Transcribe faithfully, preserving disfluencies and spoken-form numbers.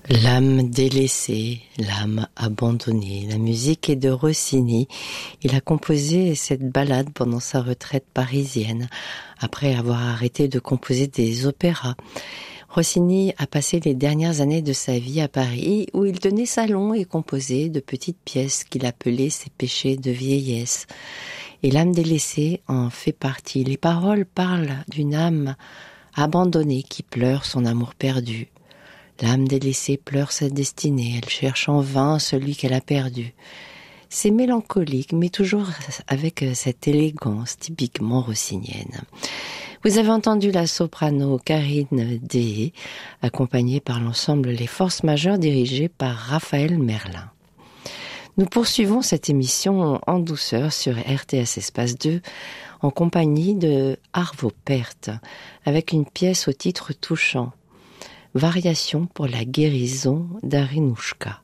L'âme délaissée, l'âme abandonnée. La musique est de Rossini. Il a composé cette ballade pendant sa retraite parisienne, après avoir arrêté de composer des opéras. Rossini a passé les dernières années de sa vie à Paris, où il tenait salon et composait de petites pièces qu'il appelait ses péchés de vieillesse. Et l'âme délaissée en fait partie. Les paroles parlent d'une âme abandonnée qui pleure son amour perdu. L'âme délaissée pleure sa destinée, elle cherche en vain celui qu'elle a perdu. C'est mélancolique, mais toujours avec cette élégance typiquement rossinienne. Vous avez entendu la soprano Karine Dehé, accompagnée par l'ensemble Les Forces Majeures dirigé par Raphaël Merlin. Nous poursuivons cette émission en douceur sur R T S Espace deux en compagnie de Arvo Pärt, avec une pièce au titre touchant. Variation pour la guérison d'Arinouchka.